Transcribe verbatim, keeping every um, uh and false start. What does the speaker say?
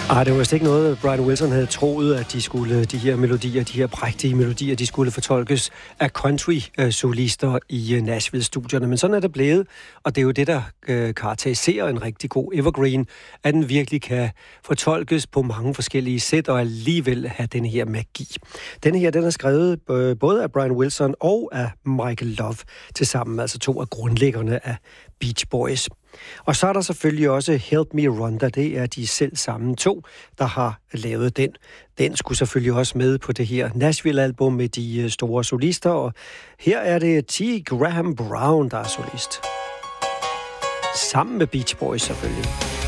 Ej, det var vist ikke noget, Brian Wilson havde troet, at de skulle, de her melodier, de her prægtige melodier, de skulle fortolkes af country-solister i Nashville-studierne. Men sådan er det blevet, og det er jo det, der øh, karakteriserer en rigtig god evergreen, at den virkelig kan fortolkes på mange forskellige sæt og alligevel have den her magi. Den her, den er skrevet øh, både af Brian Wilson og af Michael Love tilsammen, altså to af grundlæggerne af Beach Boys. Og så er der selvfølgelig også Help Me Rhonda, det er de selv samme to, der har lavet den. Den skulle selvfølgelig også med på det her Nashville-album med de store solister, og her er det T. Graham Brown, der er solist. Sammen med Beach Boys selvfølgelig.